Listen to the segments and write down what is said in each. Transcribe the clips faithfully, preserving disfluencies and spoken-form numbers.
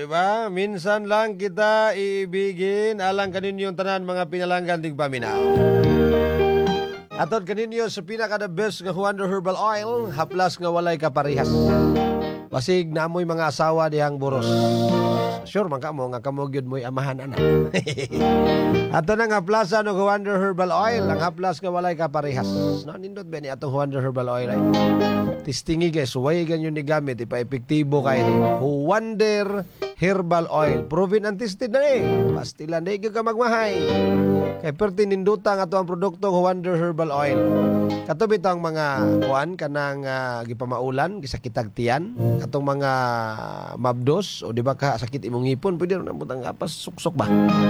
di ba? Minsan lang kita iibigin alang kaninyong tanan mga pinalanggan dig paminaw. Aton kaninyo sa pinaka the best nga Wonder Herbal Oil, haplas nga walay kaparehas. Basig na mo'y mga asawa dihang buros. Sure man ka mo nga kamo gyud mo'y amahan anak. Ato na nga plaza no Wonder Herbal Oil, ang haplas nga walay kaparehas. No nindot ba ni atong Wonder Herbal Oil ay. Tistingi guys, way ganyo ni gamit ipa-epektibo kay ni Wonder Herbal Oil. Proven and tested na eh. Pastilan na ka magmahay. Kay perti nindutang ato ang produkto Wonder Herbal Oil. Katubit ang mga kuan kanang uh, gipamaulan, gisakitag tiyan, katong mga mabdos o di ba ka sakit imong ngipon, pwede ron ang apas suksok ba.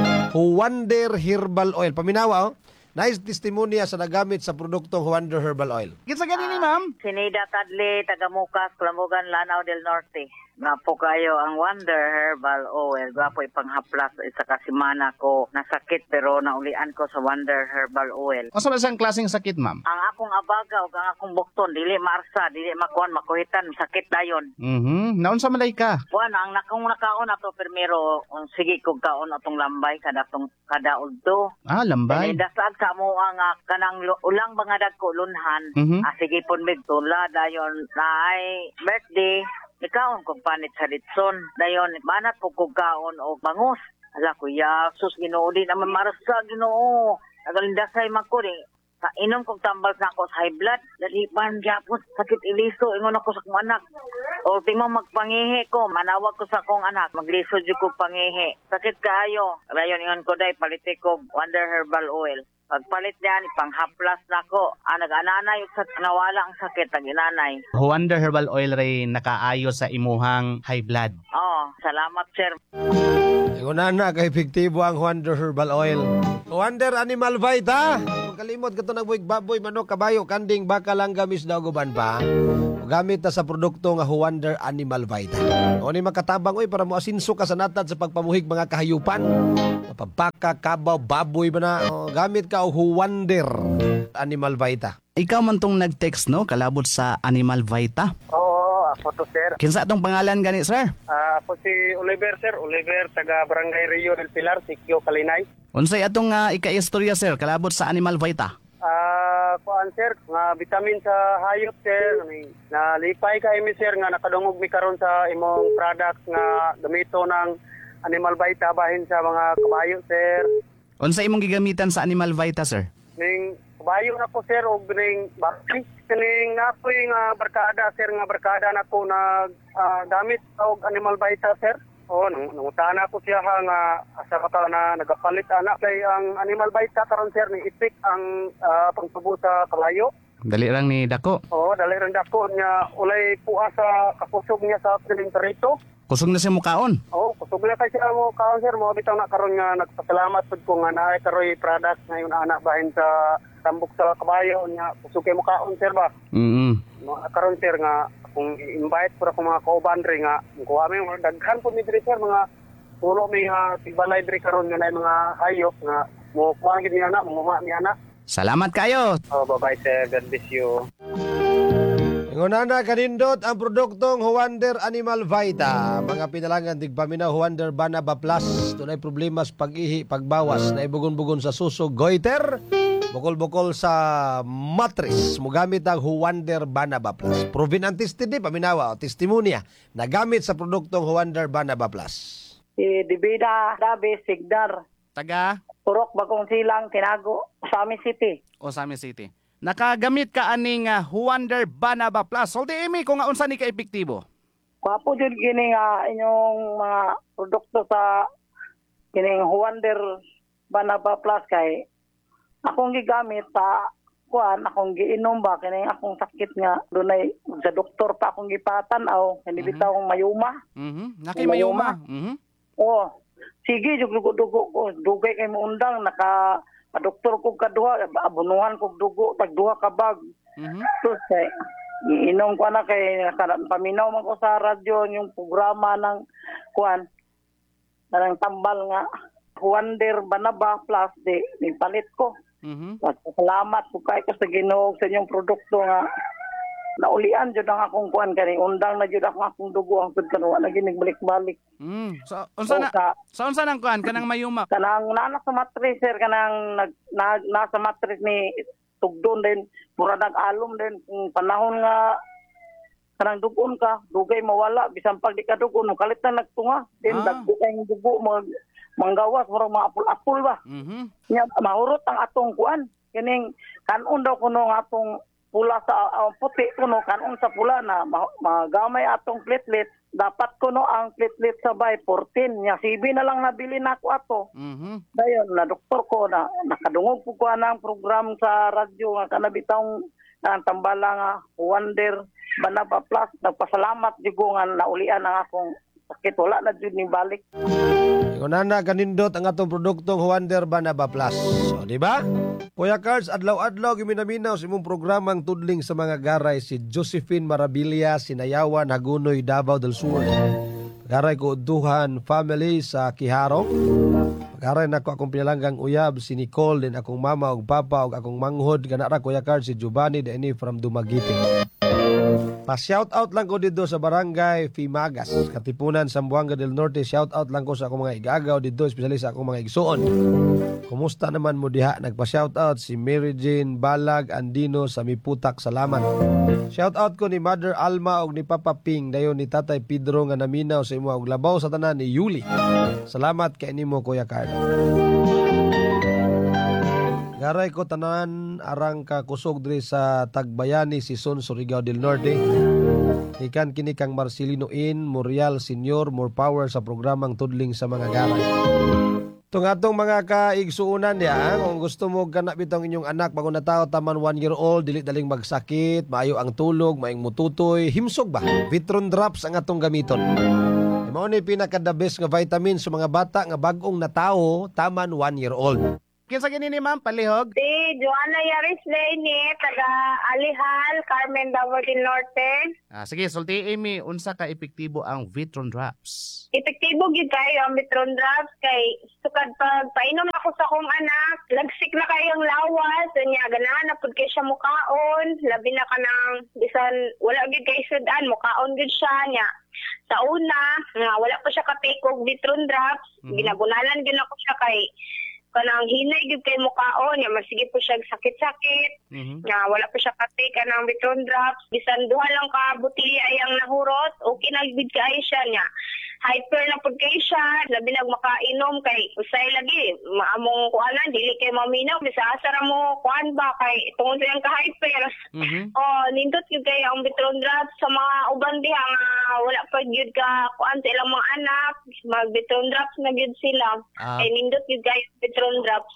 Wonder Herbal Oil. Paminawa oh. Nice testimonya sa nagamit sa produktong Wonder Herbal Oil. Kitsa ganini, ma'am? Sinida Tadli, Tagamukas, Klamugan, Lanao del Norte. Nga po kayo ang Wonder Herbal Oil. Gwapo ipanghaplas isa kasimana ko nasakit pero naulian ko sa Wonder Herbal Oil. O sa isang klaseng sakit, ma'am? Ang akong abaga o ang akong bukton, dili marsa, dili makuan, makuhitan, sakit dayon. Mhm. Naon sa malay ka? Buwan, ang nakong nakaon ato primero, um, sige kong kaon atong lambay, kada tong kada uldo. Ah, lambay. Dasag sa mo ang uh, kanang lu- ulang mga dagko lunhan. Mhm. Ah, sige pon bigtula dayon na ay birthday. Ikaon kong panit sa litson. Dayon, banat po kong kaon o bangus. Ala, kuya, sus, ginoo din naman marasa, ginoo. Nagalindasay man ko rin. Sa inom kong tambal na ako sa high blood. Dalipan, gyapon, sakit iliso. Ingon ako sa kong anak. Ultimo magpangihi ko. Manawag ko sa kong anak. Magliso dyan ko pangihi. Sakit kaayo. Rayon, ingon ko day, paliti ko Wonder Herbal Oil. Pagpalit niyan, ipanghaplas na ko. Ah, nag-ananay, sa nawala ang sakit, nag-inanay. Wonder Herbal Oil ray nakaayo sa imuhang high blood. Oh, salamat, sir. Una na kay epektibo ang Wonder Herbal Oil. Wonder Animal Vita. Kung kalimot ka ito nagbuig baboy, manok, kabayo, kanding, baka lang gamis na guban pa. Gamit na sa produkto nga Wonder Animal Vita. O ni makatabang oy para mo asinso ka sa natad sa pagpamuhig mga kahayupan. Mapabaka, kabaw, baboy ba na. O, gamit ka o Wonder Animal Vita. Ikaw man tong nag-text, no? Kalabot sa Animal Vita. Oo, ako to sir. Kinsa atong pangalan gani, sir? Ah, ako si Oliver sir, Oliver taga Barangay Rio del Pilar, Sikyo, Kalinay. Unsay atong uh, ika-istorya, sir, kalabot sa Animal Vita? Ah, kuan sir, nga vitamin sa hayop sir, na lipay kay mi sir nga nakadungog mi karon sa imong product nga gamito ng Animal Vita bahin sa mga kabayo sir. Unsay imong gigamitan sa Animal Vita, sir? Ning kabayo na ko sir og ning bakti ning napoy nga barkada sir nga barkada nako nag uh, gamit og Animal Vita sir. Oh, nang nangutana ko siya ha nga asa ka ta na nagapalit anak kay ang Animal Vita karon sir ni ipik ang uh, pangtubo sa kabayo. Dali lang ni dako. Oo, dali rin dako niya ulay puas sa kapusog niya sa piling perito. Kusog na siya mukaon. Oo, kusog na kay siya mo kaon sir, mo bitaw na karon nga nagpasalamat pud ko nga naay karoy product ngayon anak bahin sa tambok sa kabayo niya kusog kay mo kaon sir ba. Mhm. No, karon sir nga kung invite para ko mga kauban ri nga kuha mi mga daghan pud mi diri sir mga tulo mi nga tibalay diri karon nga naay mga hayop nga mo kuha gid ni anak, mo ni anak. Salamat kayo. Oh, bye-bye sir. God bless you. Ngunana kanindot ang produktong Wonder Animal Vita. Mga pinalangan tigpaminaw Wonder Banaba Plus. Tunay problema sa pag-ihi, pagbawas, na ibugon-bugon sa suso, goiter, bukol-bukol sa mattress. Mugamit ang Wonder Banaba Plus. Proven and tested di paminawa o testimonya na gamit sa produktong Wonder Banaba Plus. Si Dibida Dabe Sigdar. Taga Purok Bagong Silang, Tinago, Sami City. Osami City. Nakagamit ka aning uh, Wonder Banaba Plus. Soldi imi kung nga unsa ni ka epektibo. Kwapo jud kini nga inyong mga produkto sa kining Wonder Banaba Plus kay akong gigamit sa kuan, akong giinom ba kining akong sakit nga dunay sa doktor pa akong gipatan-aw, hindi Mhm. bitaw mayuma. Mhm. Nakay mayuma. Mhm. Oh, sige jud dugo-dugo ko, dugay kay mo undang naka doktor ko kaduha, abunuhan ko dugo tag duha ka bag. Mhm. So say iinom ko na kay paminaw man ko sa radyo yung programa ng kuan ng tambal nga Wonder Banaba Plus di nipalit ko. Mhm. At salamat po kayo sa Ginoo sa inyong produkto nga naulian jud ang akong kuan kani undang na jud ako akong dugo ang pud kanuwa na ginig balik-balik. Mm. So unsa na O, sa- sa unsa nang kuan kanang mayuma? Kanang nana sa matris sir kanang nag na, nasa matris ni tugdon din mura nag-alom din kung panahon nga kanang dugon ka dugay mawala bisan pag di ka dugon kalit na nagtunga din Ah. dagko kay dugo mag manggawas mura maapul-apul ba. Mhm. Nya mahurot ang atong kuan kining kanon daw kuno nga atong pula sa uh, puti kuno kanon sa pula na ma- magamay atong platelet dapat kuno ang platelet sa bay fourteen nya sibi na lang nabili nako ato Mhm. dayon na doktor ko na nakadungog po ko ang program sa radyo nga kanabitang ang tambala nga Wonder Banaba Plus nagpasalamat jigo nga naulian ang akong sakit wala na jud ni balik. Ingonana kanindot ang atong produktong Wonder Banaba Plus. O, di ba? Kuya Cards, adlaw-adlaw giminaminaw sa imong programang tudling sa mga garay si Josephine Marabilia, Sinayawan, Hagunoy, Davao del Sur. Garay ko duhan family sa Kiharo. Garay na ko akong pinalanggang uyab si Nicole, din akong mama ug papa ug akong manghod kanara Kuya Cards si Giovanni Deni from Dumaguete. Pa-shout out lang ko dito sa barangay Fimagas, Katipunan, Zamboanga del Norte. Shout out lang ko sa akong mga igagaw dito, especially sa akong mga igsuon. Kumusta naman mo diha? Nagpa-shout out si Mary Jane Balag Andino sa Miputak. Salamat. Shout out ko ni Mother Alma og ni Papa Ping dayon ni Tatay Pedro nga naminaw sa imo og labaw sa tanan ni Yuli. Salamat kay nimo Kuya Card. Garay ko tanan arang ka kusog diri sa Tagbayani si Son Surigao del Norte. Ikan kini kang Marcelino In, Morial Senior, more power sa programang tudling sa mga garay. Itong atong mga kaigsuunan niya, kung gusto mo ganap itong inyong anak bago na tao, taman one year old, dili daling magsakit, maayo ang tulog, maing mututoy, himsog ba? Vitron drops ang atong gamiton. Mao ni pinaka-the best nga vitamin sa mga bata nga bagong na tao, taman one year old. Kinsa gini ni ma'am palihog? Si Joanna Yaris Lane, taga Alihal, Carmen, Davao del Norte. Ah, sige, sulti Amy, unsa ka epektibo ang Vitron Drops? Epektibo gyud kayo ang Vitron Drops kay sukad pag painom ako sa akong anak, lagsik na kayong lawas, nya ganahan na pud kay siya mukaon, labi na kanang bisan wala gyud kay sudan, mukaon gyud siya nya. Sa una, nga wala pa siya ka-take og Vitron Drops, Mhm. ginagunalan gyud ako siya kay kanang hinay gyud kay mukaon, nya masige po siya sakit-sakit. Mhm. nga wala pa siya katake kanang Vitron Drops bisan duha lang ka botelya ayang nahurot okay na gid kay siya niya hyper na pud kay siya labi nag makainom kay usay lagi maamong kuanan dili kay maminaw bisa asa ra mo kuan ba kay tungod sa yang ka hyper Mhm. oh nindot gyud kay ang Vitron Drops sa mga uban diha nga wala pa gyud ka kuan sa ilang mga anak mag Vitron Drops na gyud sila Ah. kay nindot gyud kay Vitron Drops.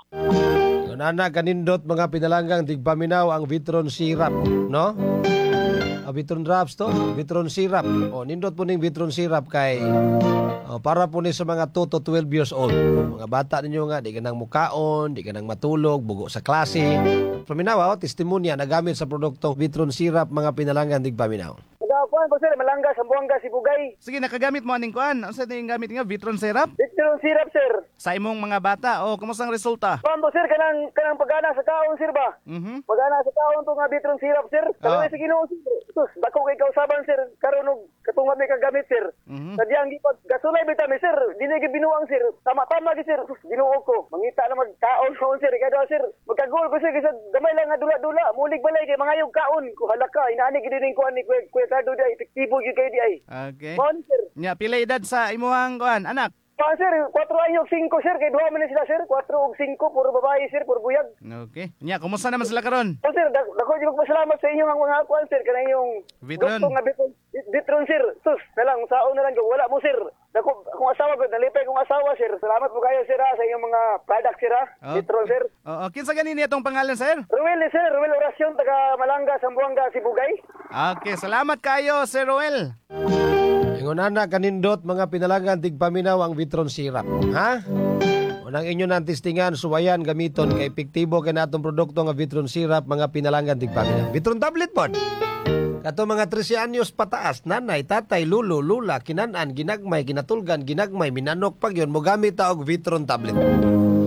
Nana kanindot mga pinalanggang tigpaminaw ang Vitron syrup, no? Ah, Vitron drops to, Vitron syrup. O nindot po ning Vitron syrup kay oh, para po ni sa mga two to twelve years old. Mga bata ninyo nga di ka nang mukaon, di ka nang matulog, bugo sa klase. Paminaw, oh, testimonya na gamit sa produktong Vitron syrup mga pinalanggang tigpaminaw. Nagakuan ko sir, Malanga, Sambuanga, Sibugay. Sige, nakagamit mo aning kuan. Unsa ning gamit nga Vitron syrup Vitron syrup sir. sa imong mga bata? O kumusta ang resulta? Kuan po sir, kanang kanang pagana sa kaon sir ba? Mhm. Pagana sa kaon to nga Vitron syrup sir. Ah. Kaya sa Ginoo sir. Sus, dako kay kausaban sir, karon og katungod may kagamit sir. Mhm. Sadyang gipag gasulay bitaw mi sir, dili gyud binuang sir. Tama-tama gyud sir. Sus, Ginoo ko. Mangita na magkaon ko sir, kada sir. Magkagol ko sir kasi gamay lang nga dula-dula. Mulig balay kay mga yung kaon ko halaka. Inaani gyud ning kuan ni Kuya Kuya Cardo di ay, epektibo gyud kay di ay. Okay. Kuan sir. Nya pila edad sa imuhang kuan anak? Pa sir, four anyos cinco sir, kay duha man na sila sir, four ug five, puro babae sir, puro buyag. Okay. Nya kumusta naman sila karon? So sir, dak- dako gyud magpasalamat sa inyo ang mga kuan sir, kanang yung Vitron. gusto nga Vitron, Vitron sir. Sus, nalang saon na lang gyud wala mo sir. Dako akong asawa gud, nalipay kong asawa sir. Salamat po kayo sir ha, sa inyong mga product sir ha. Okay. Vitron sir. Oo, kinsa ganini itong pangalan sir? Ruel eh, sir, Ruel Orasyon taga Malanga, Zamboanga, Sibugay. Okay, salamat kayo Sir Roel. Ingonana kanindot mga pinalanggang tigpaminaw ang Vitron syrup. Ha? Unang inyo nang testingan, suwayan, gamiton, kay epektibo kay natong produkto nga Vitron syrup, mga pinalanggan tigpaminaw. Vitron tablet pod. Kato mga thirteen anyos pataas, nanay, tatay, lulo, lula, kinanan, ginagmay, ginatulgan, ginagmay, minanok pag yun, mo gamit ta og Vitron tablet.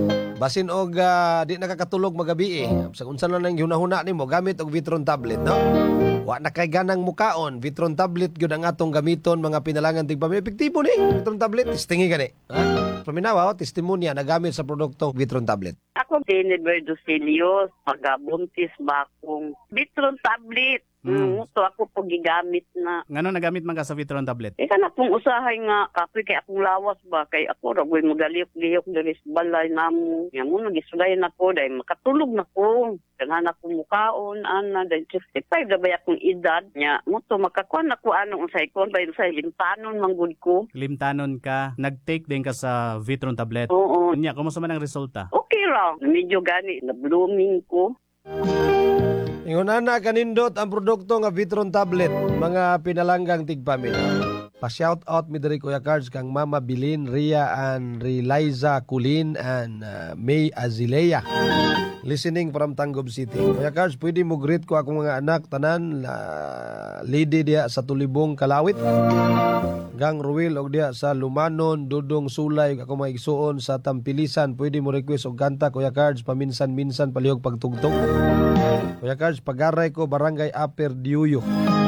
Basin og ah, di nakakatulog magabi eh. Sa unsa na nang hunahuna nimo gamit og Vitron tablet, no? Wa na kay ganang mukaon, Vitron tablet gyud ang atong gamiton mga pinalangan tigpamilya. Epektibo ni Vitron tablet, testingi gani. Ha? Paminawa, oh, testimonya na gamit sa produkto Vitron tablet. Ako si Neverdo Celios, magabuntis ba akong Vitron tablet. Hmm. Mm. So ako po gigamit na. Ngano nagamit man ka sa Vitron tablet? Ika na pong usahay nga, kapoy kay akong lawas ba, kay ako ragoy magaliyok-liyok diri sa balay namo. Nga mo, nagisulay na po, dahil makatulog na po. Kanahan ako mukaon, ana, dahil fifty-five na ba akong edad. Nga, mo to, makakuan na ko anong usay ko, dahil sa limtanon manggod ko. Limtanon ka, nag-take din ka sa Vitron tablet. Oo. Nya, kumusta man ang resulta? Okay lang, medyo gani, na-blooming ko. Ingon ana kanindot ang produkto nga Vitron tablet, mga pinalanggang tigpamilya. Pa-shout out mi diri Kuya Cards kang Mama Bilin, Ria and Reliza Kulin and uh, May Azilea. Listening from Tanggob City. Kuya Cards, pwede mo greet ko akong mga anak tanan, uh, lady dia sa Tulibong Kalawit. Gang Ruel og dia sa Lumanon, Dudong Sulay, ako mga igsuon sa Tampilisan. Pwede mo request og kanta Kuya Cards, paminsan-minsan palihog pagtugtog. Kuya Cards, pagaray ko Barangay Upper Diuyo.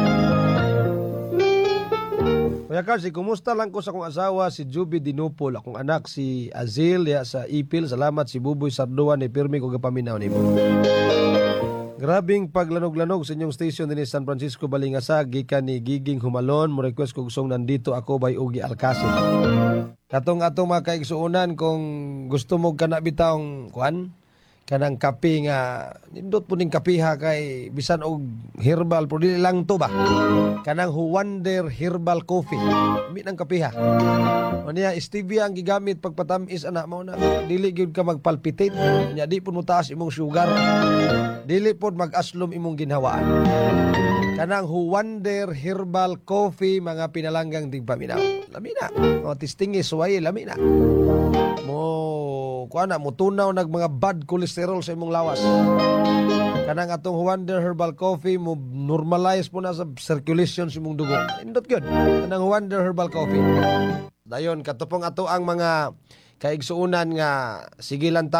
Kuya Cards, kumusta lang ko sa akong asawa si Juby Dinupol, akong anak si Azil ya sa Ipil. Salamat si Buboy Sarduan ni Pirmi ko gapaminaw nimo. Grabing paglanog-lanog sa inyong station din San Francisco Balingasag gikan ni Giging Humalon. Mo request kog song Nandito Ako by Ugi Alcacid. Katong atong mga kaigsuunan kung gusto mo kana bitawng kuan kanang kape nga nindot po ning kapiha kay bisan og herbal pero dili lang to ba kanang Wonder Herbal Coffee mi nang kapiha o niya stevia ang gigamit pagpatamis ana mo na dili gyud ka magpalpitate nya di pud mo taas imong sugar dili pud mag-aslom imong ginhawaan kanang Wonder Herbal Coffee mga pinalanggang tigpaminaw lami na o tistingis way lami na mo kuan na mo tunaw nag mga bad cholesterol sa imong lawas. Kanang atong Wonder Herbal Coffee mo normalize po na sa circulation sa imong dugo. Indot gyud. Kanang Wonder Herbal Coffee. Dayon katupong ato ang mga kaigsuunan nga sige lang ta